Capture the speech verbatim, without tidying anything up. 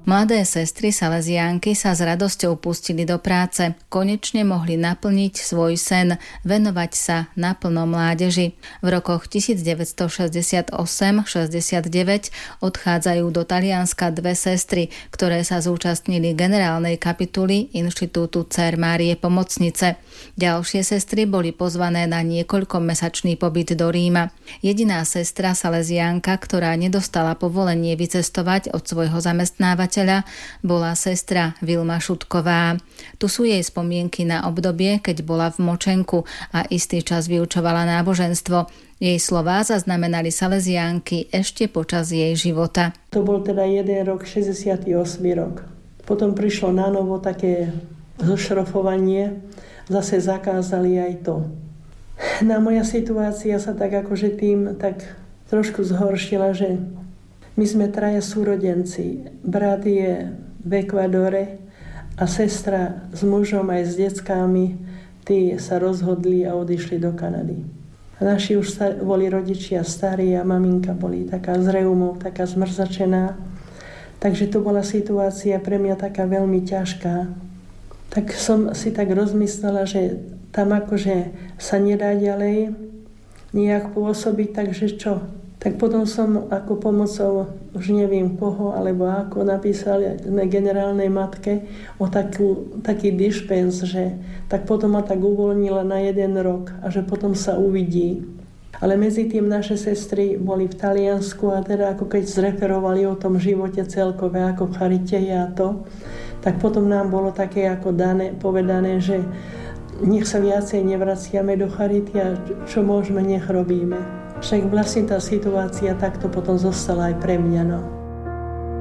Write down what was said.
Mladé sestry Salesiánky sa s radosťou pustili do práce. Konečne mohli naplniť svoj sen, venovať sa naplno mládeži. V rokoch devätnásťstošesťdesiatosem šesťdesiatdeväť odchádzajú do Talianska dve sestry, ktoré sa zúčastnili generálnej kapituly Inštitútu Dcér Márie Pomocnice. Ďalšie sestry boli pozvané na niekoľkomesačný pobyt do Ríma. Jediná sestra Salesiánka, ktorá nedostala povolenie vycestovať od svojho zamestnávateľa, bola sestra Vilma Šutková. Tu sú jej spomienky na obdobie, keď bola v Močenku a istý čas vyučovala náboženstvo. Jej slová zaznamenali Salesiánky ešte počas jej života. To bol teda jeden rok, šesťdesiaty ôsmy rok. Potom prišlo na novo také zošrofovanie, zase zakázali aj to. Na moja situácia sa tak akože tým tak trošku zhoršila, že my sme traja súrodenci. Brat je v Ekvádore a sestra s mužom aj s deckami, tí sa rozhodli a odišli do Kanady. A naši už star- boli rodičia starí a maminka boli taká z reumou, taká zmrzačená. Takže to bola situácia pre mňa taká veľmi ťažká. Tak som si tak rozmyslela, že tam akože sa nedá ďalej nejak pôsobiť, takže čo? Tak potom som ako pomocou, už neviem koho, alebo ako napísali na generálnej matke o takú, taký dispens, že tak potom ma tak uvoľnila na jeden rok a že potom sa uvidí. Ale medzi tým naše sestry boli v Taliansku a teda ako keď zreferovali o tom živote celkové, ako v charite a to, tak potom nám bolo také ako dané, povedané, že nech sa viacej nevraciame do charity a čo môžeme, nech robíme. Však vlastne tá situácia takto potom zostala aj pre mňa, no.